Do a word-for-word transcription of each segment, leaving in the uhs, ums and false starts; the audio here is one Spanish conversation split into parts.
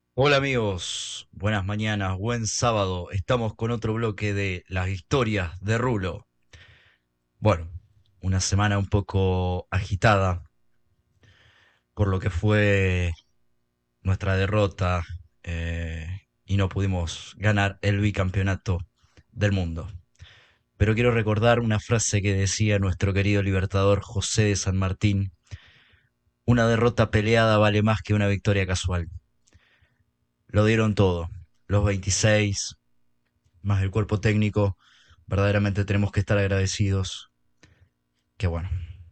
Hola amigos, buenas mañanas, buen sábado. Estamos con otro bloque de las historias de Rulo. Bueno, una semana un poco agitada por lo que fue nuestra derrota eh, y no pudimos ganar el bicampeonato del mundo. Pero quiero recordar una frase que decía nuestro querido libertador José de San Martín: una derrota peleada vale más que una victoria casual. Lo dieron todo, los veintiséis más el cuerpo técnico. Verdaderamente tenemos que estar agradecidos. Que bueno.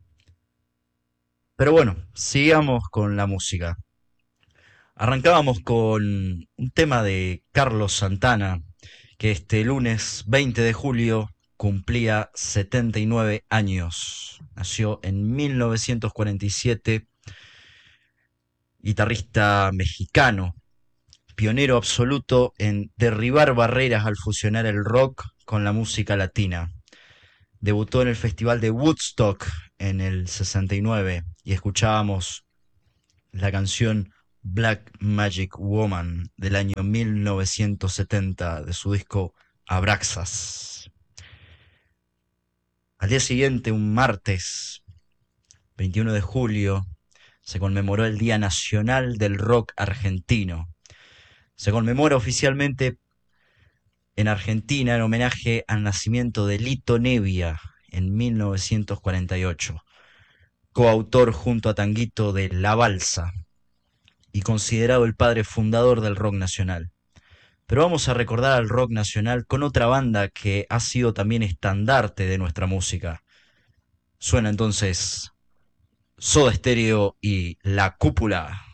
Pero bueno, sigamos con la música. Arrancábamos con un tema de Carlos Santana, que este lunes veinte de julio cumplía setenta y nueve años. Nació en mil novecientos cuarenta y siete, guitarrista mexicano, pionero absoluto en derribar barreras al fusionar el rock con la música latina. Debutó en el Festival de Woodstock en el sesenta y nueve y escuchábamos la canción Black Magic Woman del año mil novecientos setenta de su disco Abraxas. Al día siguiente, un martes veintiuno de julio, se conmemoró el Día Nacional del Rock Argentino. Se conmemora oficialmente en Argentina en homenaje al nacimiento de Lito Nevia en mil novecientos cuarenta y ocho, coautor junto a Tanguito de La Balsa y considerado el padre fundador del rock nacional. Pero vamos a recordar al rock nacional con otra banda que ha sido también estandarte de nuestra música. Suena entonces Soda Stereo y La Cúpula.